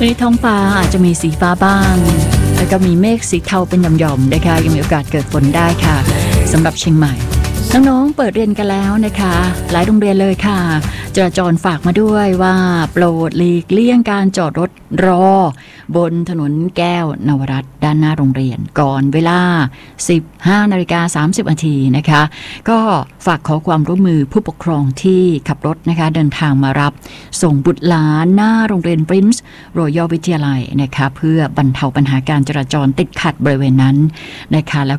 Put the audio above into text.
วันนี้ท้องฟ้าอาจจะมีสีฟ้าบ้างแล้วก็มีเมฆสีเทาเป็นหย่อมๆนะคะยังมีโอกาสเกิดฝนได้ค่ะสำหรับเชียงใหม่น้องๆเปิดเรียนกันแล้วนะคะหลายโรงเรียนเลยค่ะจราจรฝากมาด้วยว่าโปรดหลีกเลี่ยงการจอดรถรอบนถนนแก้วนวรัตน์ด้านหน้าโรงเรียนก่อนเวลา 15:30 นาทีนะคะก็ฝากขอความร่วมมือผู้ปกครองที่ขับรถนะคะเดินทางมารับส่งบุตรหลานหน้าโรงเรียน Prince Royal วิทยาลัยนะคะเพื่อบรรเทาปัญหาการจราจรติดขัดบริเวณนั้นนะคะแล้ว